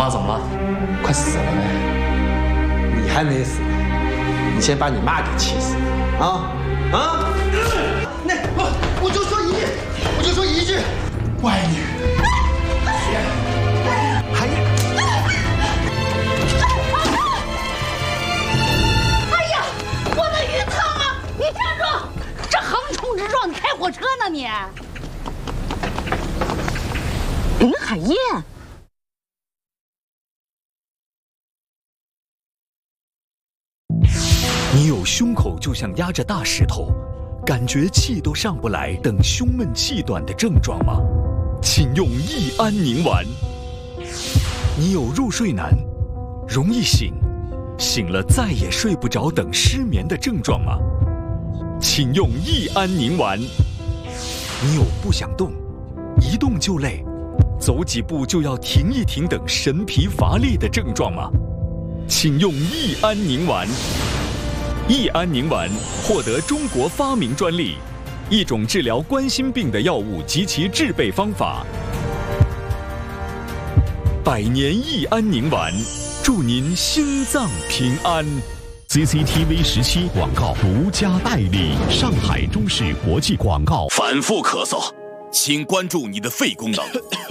妈怎么了？ 快死了呗！你还没死呢，你先把你妈给气死啊！ 那我就说一句，我爱你。 还哎呀，我的鱼汤啊！你站住！这横冲直撞，你开火车呢你？林海燕。 你有胸口就像压着大石头，感觉气都上不来等胸闷气短的症状吗？请用益安宁丸。你有入睡难、容易醒、醒了再也睡不着等失眠的症状吗？请用益安宁丸。你有不想动、一动就累、走几步就要停一停等神疲乏力的症状吗？请用益安宁丸。益安宁丸获得中国发明专利，一种治疗冠心病的药物及其制备方法。百年益安宁丸，祝您心脏平安。 CCTV 17广告独家代理，上海中视国际广告。 反复咳嗽，请关注你的肺功能。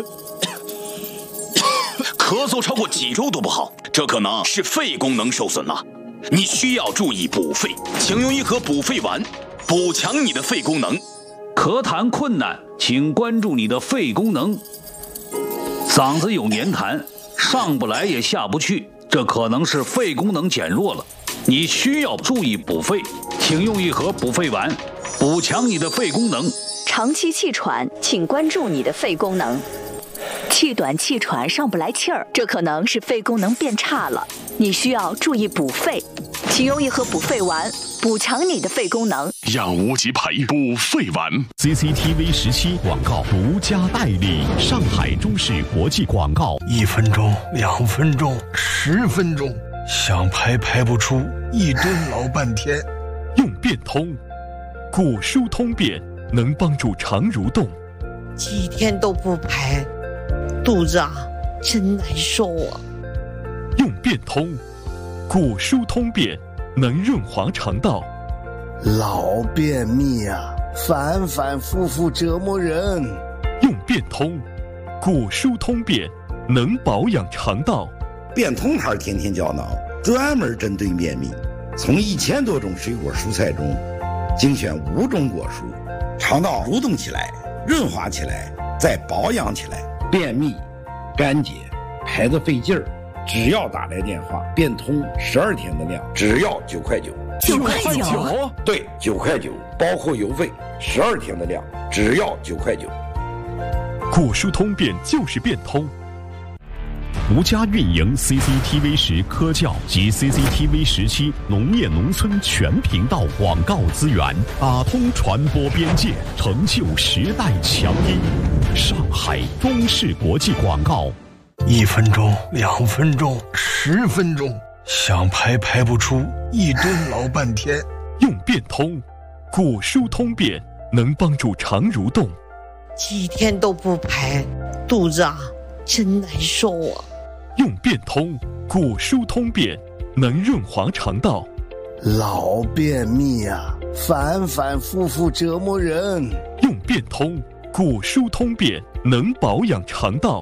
咳嗽超过几周都不好，这可能是肺功能受损了。你需要注意补肺，请用一盒补肺丸，补强你的肺功能。 咳痰困难，请关注你的肺功能。嗓子有黏痰，上不来也下不去，这可能是肺功能减弱了。你需要注意补肺，请用一盒补肺丸，补强你的肺功能。 长期气喘，请关注你的肺功能。气短气喘上不来气儿，这可能是肺功能变差了，你需要注意补肺，请用一盒补肺丸，补强你的肺功能。 养无极培补肺丸。CCTV 17广告独家代理，上海中视国际广告。 1分钟、2分钟、10分钟，想排不出，一蹲老半天。 用变通，骨疏通便，能帮助肠蠕动。 几天都不排，肚子啊真难受啊。 用变通，骨疏通便，能润滑肠道。 老便秘啊，反反复复折磨人。 用变通，骨疏通便，能保养肠道。 变通牌天天胶囊，专门针对便秘，从1000多种水果蔬菜中精选5种果蔬，肠道蠕动起来，润滑起来，再保养起来。便秘、干结、排得费劲儿，只要打来电话，变通12天的量，只要9块9。 9块9？ 对，9块9，包括邮费，12天的量，只要9块9。 骨疏通便就是变通。 独家运营 CCTV 10科教及 CCTV 17农业农村全频道广告资源，打通传播边界，成就时代强音。上海中视国际广告。 1分钟、2分钟、10分钟，想排不出，一蹲老半天。 用变通，骨疏通便，能帮助肠蠕动。 几天都不排，肚子啊真难受啊。 用变通，骨疏通便，能润滑肠道。 老便秘啊，反反复复折磨人。 用变通，骨疏通便，能保养肠道。